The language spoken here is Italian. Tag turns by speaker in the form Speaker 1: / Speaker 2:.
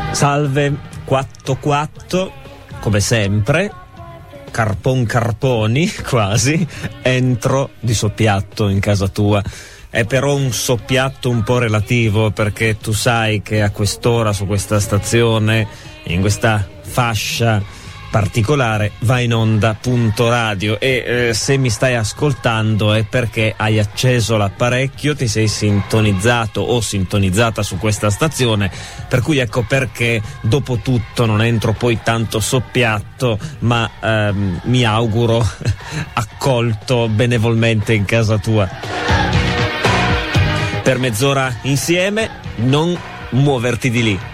Speaker 1: Salve 4 come sempre, carponi quasi, entro di soppiatto in casa tua. È però un soppiatto un po' relativo, perché tu sai che a quest'ora su questa stazione, in questa fascia particolare, va in onda Punto Radio e se mi stai ascoltando è perché hai acceso l'apparecchio, ti sei sintonizzato o sintonizzata su questa stazione, per cui ecco perché dopo tutto non entro poi tanto soppiatto, ma mi auguro accolto benevolmente in casa tua. Per mezz'ora insieme, non muoverti di lì.